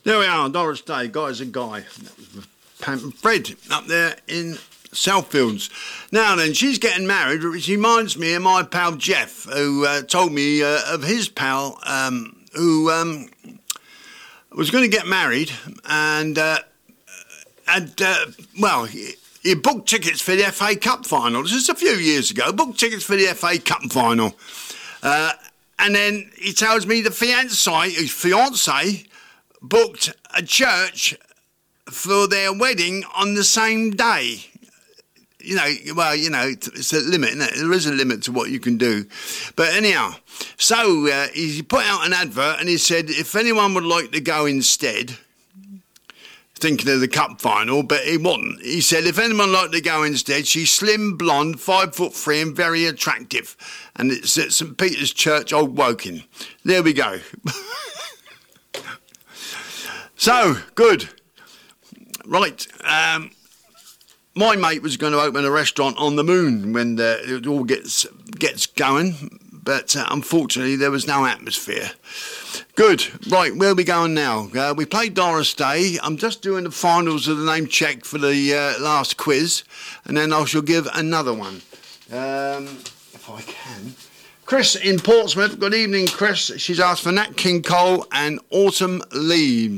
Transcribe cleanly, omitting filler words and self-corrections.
There we are, Doris Day, Guy's a Guy. Pam and Fred up there in Southfields. Now then, she's getting married, which reminds me of my pal Jeff, who told me of his pal who was going to get married and he booked tickets for the FA Cup final. This is a few years ago. Booked tickets for the FA Cup final. And then he tells me his fiancée, booked a church for their wedding on the same day. It's a limit, isn't it? There is a limit to what you can do. But anyhow, so he put out an advert and he said if anyone would like to go instead, thinking of the cup final, but he wasn't. He said if anyone would like to go instead, she's slim, blonde, 5'3" and very attractive. And it's at St Peter's Church, Old Woking. There we go. So, good. Right. My mate was going to open a restaurant on the moon when it all gets going, but unfortunately there was no atmosphere. Good. Right, where are we going now? We played Doris Day. I'm just doing the finals of the name check for the last quiz, and then I shall give another one, if I can. Chris in Portsmouth. Good evening, Chris. She's asked for Nat King Cole and Autumn Leaves.